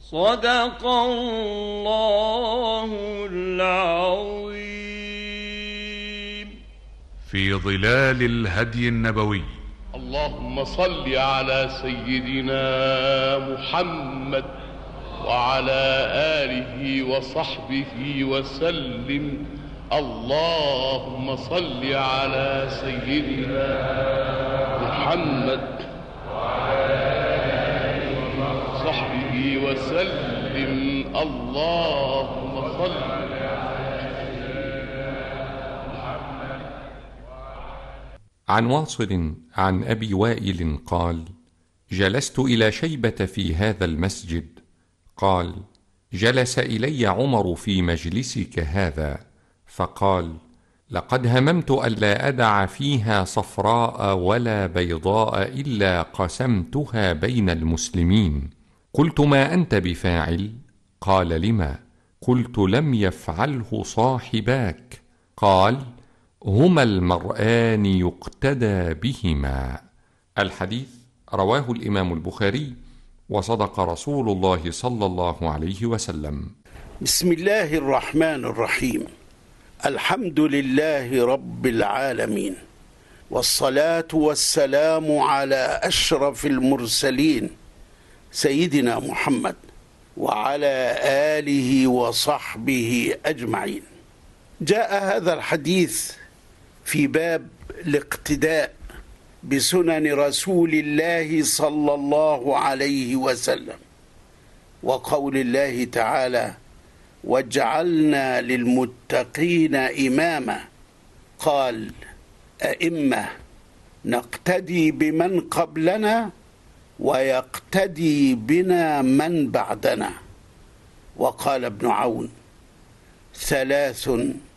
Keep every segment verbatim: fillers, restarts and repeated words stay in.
صدق الله العظيم. في ظلال الهدي النبوي. اللهم صل على سيدنا محمد وعلى آله وصحبه وسلم. اللهم صل على سيدنا محمد وعلى آله وصحبه وسلم. اللهم صل عن واصل عن أبي وائل قال: جلست إلى شيبة في هذا المسجد. قال: جلس إلي عمر في مجلسك هذا فقال: لقد هممت ألا أدع فيها صفراء ولا بيضاء إلا قسمتها بين المسلمين. قلت: ما أنت بفاعل؟ قال: لما؟ قلت: لم يفعله صاحباك. قال: هما المرآن يقتدى بهما. الحديث رواه الإمام البخاري، وصدق رسول الله صلى الله عليه وسلم. بسم الله الرحمن الرحيم. الحمد لله رب العالمين، والصلاة والسلام على أشرف المرسلين سيدنا محمد وعلى آله وصحبه أجمعين. جاء هذا الحديث في باب الاقتداء بسنن رسول الله صلى الله عليه وسلم، وقول الله تعالى: وجعلنا للمتقين إماما. قال: أئمة نقتدي بمن قبلنا ويقتدي بنا من بعدنا. وقال ابن عون: ثلاث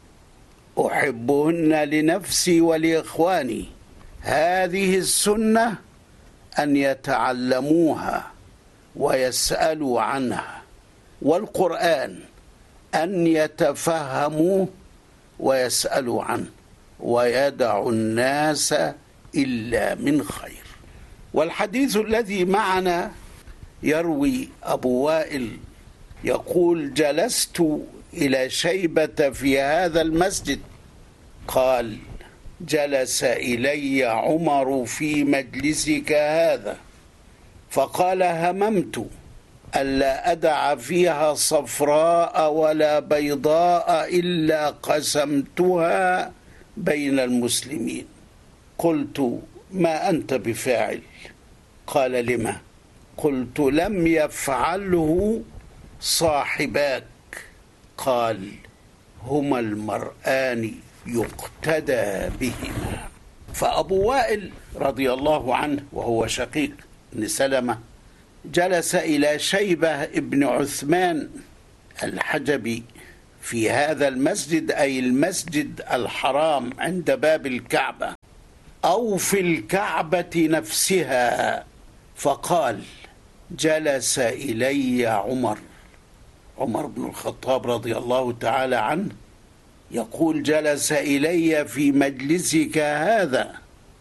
أحبهن لنفسي ولإخواني، هذه السنة أن يتعلموها ويسألوا عنها، والقرآن أن يتفهموه ويسألوا عنه، ويدع الناس إلا من خير. والحديث الذي معنا يروي أبو وائل يقول: جلست إلى شيبة في هذا المسجد. قال: جلس إلي عمر في مجلسك هذا فقال: هممت ألا أدع فيها صفراء ولا بيضاء إلا قسمتها بين المسلمين. قلت: ما أنت بفاعل؟ قال: لما؟ قلت: لم يفعله صاحباك. قال: هما المرآن يقتدى بهما. فأبو وائل رضي الله عنه وهو شقيق بن سلمة جلس إلى شيبة ابن عثمان الحجبي في هذا المسجد، أي المسجد الحرام عند باب الكعبة أو في الكعبة نفسها. فقال: جلس إلي عمر عمر بن الخطاب رضي الله تعالى عنه يقول: جلس إلي في مجلسك هذا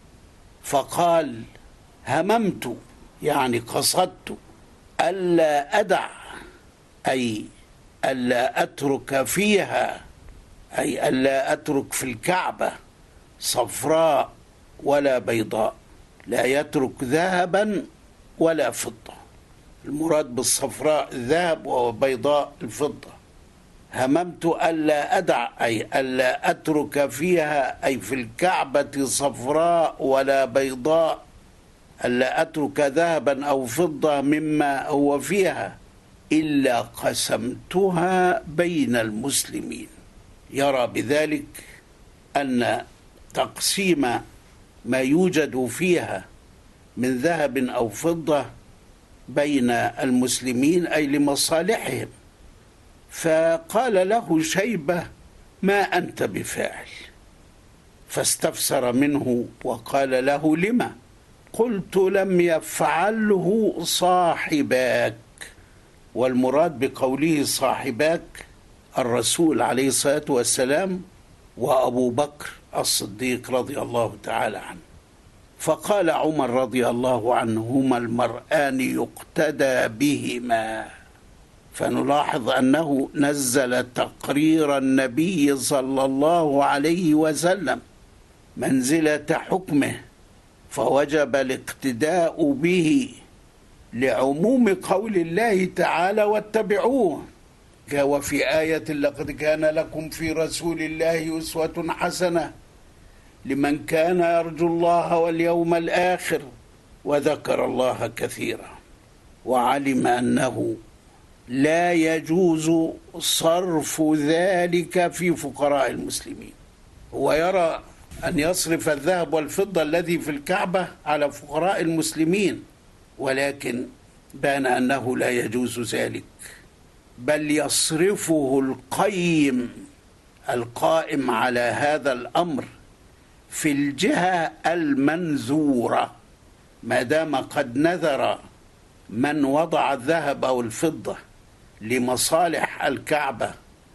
فقال: هممت، يعني قصدت، ألا أدع، أي ألا أترك فيها، أي ألا أترك في الكعبة صفراء ولا بيضاء، لا يترك ذهبا ولا فضة. المراد بالصفراء الذهب وبيضاء الفضة. هممت ألا أدع، أي ألا أترك فيها، أي في الكعبة صفراء ولا بيضاء، ألا أترك ذهبا أو فضة مما هو فيها إلا قسمتها بين المسلمين. يرى بذلك أن تقسيم ما يوجد فيها من ذهب أو فضة بين المسلمين أي لمصالحهم. فقال له شيبة: ما أنت بفاعل؟ فاستفسر منه وقال له: لما؟ قلت: لم يفعله صاحباك. والمراد بقوله صاحباك الرسول عليه الصلاة والسلام وأبو بكر الصديق رضي الله تعالى عنه. فقال عمر رضي الله عنه: هما المرآن يقتدى بهما. فنلاحظ أنه نزل تقرير النبي صلى الله عليه وسلم منزلة حكمه، فوجب الاقتداء به لعموم قول الله تعالى واتبعوه. وفي آية لقد كان لكم في رسول الله أسوة حسنة لمن كان يرجو الله واليوم الآخر وذكر الله كثيرا، وعلم أنه لا يجوز صرف ذلك في فقراء المسلمين. هو يرى أن يصرف الذهب والفضة الذي في الكعبة على فقراء المسلمين، ولكن بان أنه لا يجوز ذلك، بل يصرفه القيم القائم على هذا الأمر في الجهة المنذورة، ما دام قد نذر من وضع الذهب أو الفضة لمصالح الكعبة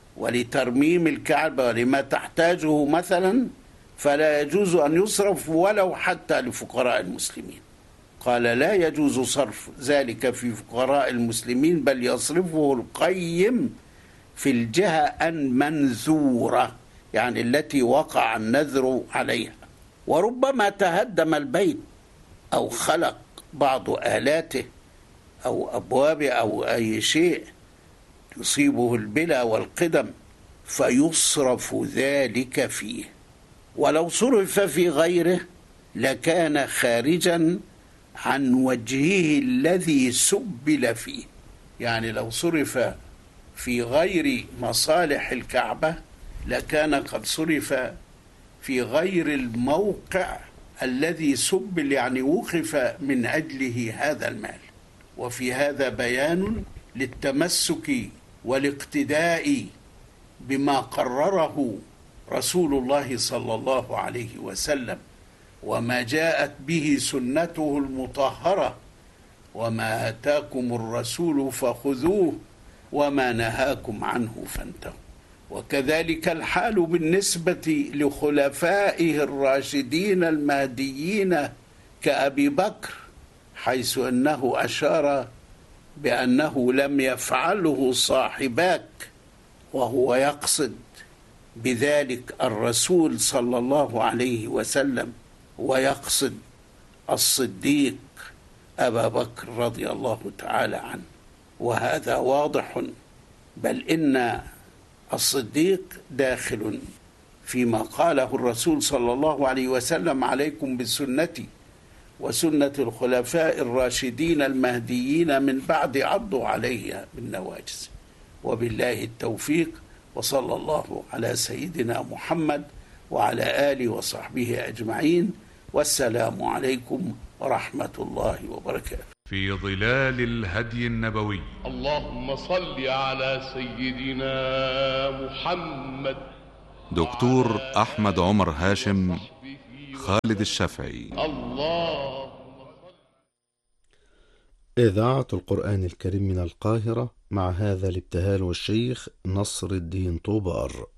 ولترميم الكعبة ولما تحتاجه مثلا، فلا يجوز أن يصرف ولو حتى لفقراء المسلمين. قال لا يجوز صرف ذلك في فقراء المسلمين، بل يصرفه القيم في الجهة المنذورة، يعني التي وقع النذر عليها. وربما تهدم البيت أو خلق بعض آلاته أو أبوابه أو أي شيء يصيبه البلا والقدم فيصرف ذلك فيه، ولو صرف في غيره لكان خارجا عن وجهه الذي سبل فيه. يعني لو صرف في غير مصالح الكعبة لكان قد صرف في غير الموقع الذي سبل، يعني وقف من أجله هذا المال. وفي هذا بيان للتمسك والاقتداء بما قرره رسول الله صلى الله عليه وسلم وما جاءت به سنته المطهرة، وما آتاكم الرسول فخذوه وما نهاكم عنه فانتهوا. وكذلك الحال بالنسبة لخلفائه الراشدين المهديين كأبي بكر، حيث أنه أشار بأنه لم يفعله صاحباك، وهو يقصد بذلك الرسول صلى الله عليه وسلم، ويقصد الصديق أبا بكر رضي الله تعالى عنه. وهذا واضح، بل إن الصديق داخل فيما قاله الرسول صلى الله عليه وسلم: عليكم بسنتي وسنة الخلفاء الراشدين المهديين من بعد عضوا عليها بالنواجذ. وبالله التوفيق، وصلى الله على سيدنا محمد وعلى آله وصحبه أجمعين، والسلام عليكم ورحمة الله وبركاته. في ظلال الهدي النبوي. اللهم صل على سيدنا محمد. دكتور أحمد عمر هاشم، خالد الشافعي. الله. إذاعة القرآن الكريم من القاهرة، مع هذا الابتهال والشيخ نصر الدين طوبار.